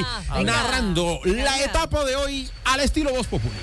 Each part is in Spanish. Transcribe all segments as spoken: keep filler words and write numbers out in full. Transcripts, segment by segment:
narrando venga. la etapa de hoy al estilo Voz Populi.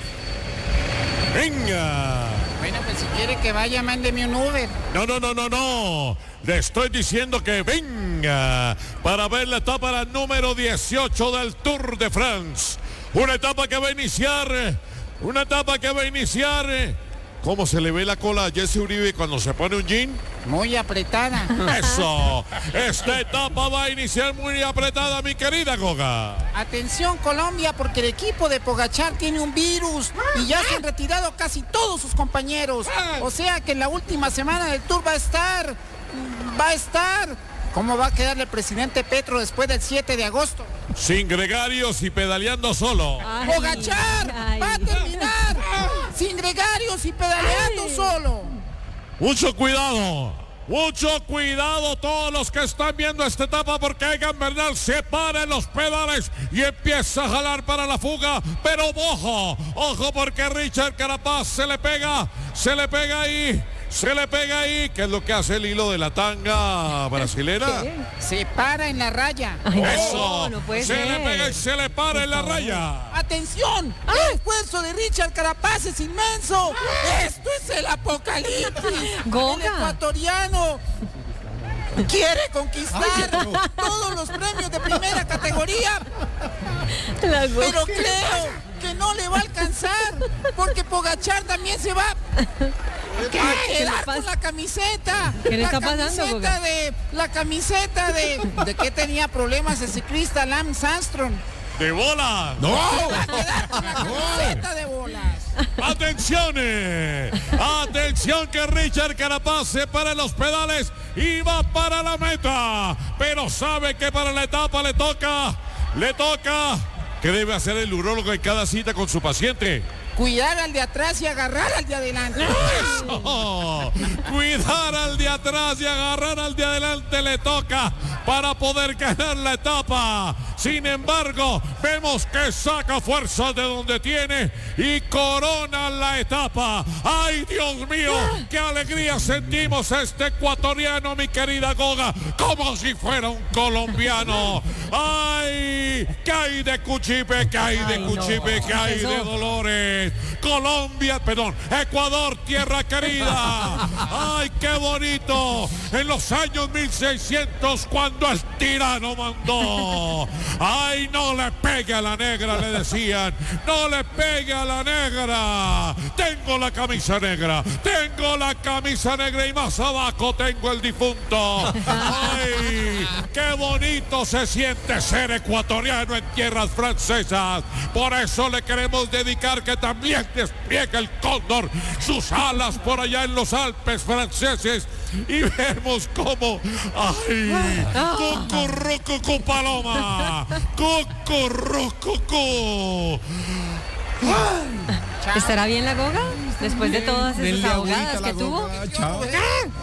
Venga. Bueno, pues si quiere que vaya, mándeme un Uber. No, no, no, no, no. Le estoy diciendo que venga para ver la etapa la número dieciocho del Tour de France. Una etapa que va a iniciar, una etapa que va a iniciar. ¿Cómo se le ve la cola a Jesse Uribe cuando se pone un jean? Muy apretada. Eso. Esta etapa va a iniciar muy apretada, mi querida Goga. Atención Colombia, porque el equipo de Pogačar tiene un virus y ya se han retirado casi todos sus compañeros. O sea que en la última semana del Tour va a estar, va a estar. ¿Cómo va a quedar el presidente Petro después del siete de agosto? Sin gregarios y pedaleando solo. Ay, Pogačar ay. va a terminar sin gregarios y pedaleando Ay. solo. Mucho cuidado, mucho cuidado todos los que están viendo esta etapa porque Egan Bernal se para en los pedales y empieza a jalar para la fuga, pero ojo, ojo porque Richard Carapaz se le pega, se le pega ahí, se le pega ahí, que es lo que hace el hilo de la tanga brasilera. Se para en la raya. Ay, Eso, no, no puede se ser. le pega y se le para en la raya. ¡Atención! El esfuerzo de Richard Carapaz es inmenso. ¡Esto es el apocalipsis! Goga. El ecuatoriano quiere conquistar todos los premios de primera categoría, La Goga. pero creo que no le va a alcanzar porque Pogačar también se va a ¿Qué le quedar pasa? con la camiseta. ¿Qué le la está pasando, camiseta Goga? de la camiseta de de que tenía problemas el ciclista Lance Armstrong. De bola. ¡No! Va a quedar con la camiseta de bolas. Atención, eh. atención que Richard Carapaz se para en los pedales y va para la meta, pero sabe que para la etapa le toca, le toca, ¿qué debe hacer el urólogo en cada cita con su paciente? Cuidar al de atrás y agarrar al de adelante. Oh, cuidar al de atrás y agarrar al de adelante le toca para poder ganar la etapa. Sin embargo, vemos que saca fuerzas de donde tiene y corona la etapa. ¡Ay, Dios mío! ¡Qué alegría sentimos a este ecuatoriano, mi querida Goga! Como si fuera un colombiano. ¡Ay! ¿Qué hay de Cuchipe? ¿Qué hay de Ay, Cuchipe? no. ¿Qué hay de Eso. Dolores? Colombia, perdón, Ecuador, tierra querida. ¡Ay, qué bonito! En los años mil seiscientos, cuando el tirano mandó. ¡Ay, no le pegue a la negra!, le decían. ¡No le pegue a la negra! Tengo la camisa negra, tengo la camisa negra y más abajo tengo el difunto. ¡Ay, qué bonito se siente ser ecuatoriano en tierras francesas! Por eso le queremos dedicar que también despliega el cóndor sus alas por allá en los Alpes franceses y vemos como ¡ay! ¡Cucurrucucú paloma! ¡Cucurrucucú! ¿Estará bien la Goga? Después de todas Denle esas agüita a ahogadas la que tuvo. Goga, chao.